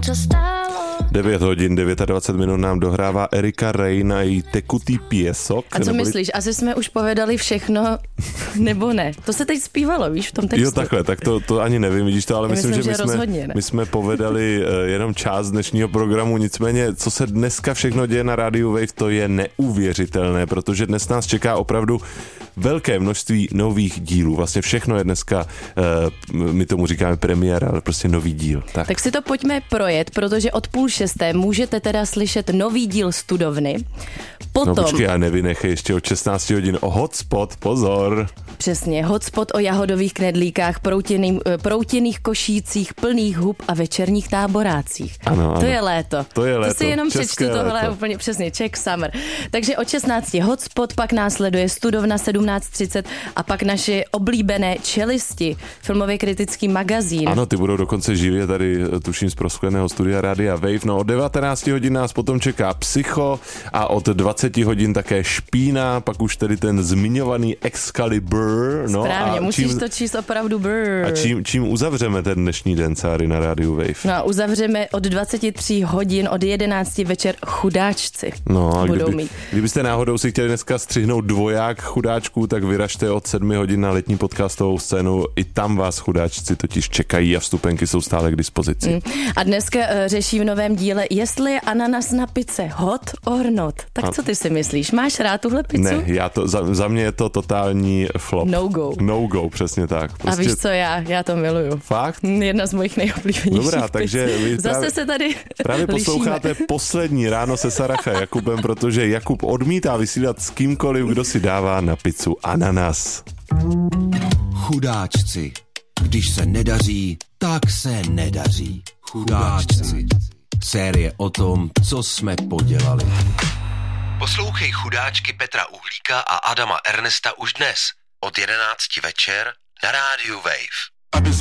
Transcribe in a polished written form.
něco stálo. 9 hodin, 29 minut nám dohrává Erika Rein a její Tekutý piesok. A co myslíš, asi jsme už povedali všechno, nebo ne? To se teď zpívalo, víš, v tom textu. Jo, takhle, tak to ani nevím, vidíš to, ale myslím, že my jsme povedali jenom část dnešního programu, nicméně, co se dneska všechno děje na rádiu Wave, to je neuvěřitelné, protože dnes nás čeká opravdu velké množství nových dílů. Vlastně všechno je dneska, my tomu říkáme premiéra, ale prostě nový díl. Tak si to pojďme projet, protože od 5:30 můžete teda slyšet nový díl Studovny. Potom... No počkej, já nevynechej ještě od 16 hodin o Hotspot, pozor. Přesně, Hotspot o jahodových knedlíkách, proutěných košících, plných hub a večerních táborácích. Ano. To je léto. To je léto. To si jenom přečtu tohle úplně přesně, Czech Summer. Takže od 16 Hotspot, pak následuje Studovna 17:30 a pak naše oblíbené Čelisti, filmově kritický magazín. Ano, ty budou dokonce živě tady, tuším, z proskleného studia Rádia Wave. No od 19 hodin nás potom čeká Psycho a od 20 hodin také Špína, pak už tedy ten zmiňovaný Excalibur. No, správně, musíš to číst opravdu brr. A čím uzavřeme ten dnešní den, Cáry, na rádiu Wave? No a uzavřeme od 23 hodin, od 11 večer Chudáčci. No a kdybyste náhodou si chtěli dneska střihnout dvoják chudáčků, tak vyražte od 7 hodin na letní podcastovou scénu. I tam vás chudáčci totiž čekají a vstupenky jsou stále k dispozici. A dneska řeší v novém díle, jestli je ananas na pice hot or not. Tak co ty si myslíš? Máš rád tuhle pizzu? Ne, za mě je to totální flop. No go. No go, přesně tak. Prostě... A víš co, já to miluju. Fakt? Jedna z mojich nejoblíbenějších. Dobrá, takže vy zase se tady právě posloucháte poslední ráno se Sarach a Jakubem, protože Jakub odmítá vysílat s kýmkoliv, kdo si dává na pizzu ananas. Chudáčci. Když se nedaří, tak se nedaří. Chudáčci. Série o tom, co jsme podělali. Poslouchej Chudáčky Petra Uhlíka a Adama Ernesta už dnes od 11 večer na rádiu Wave.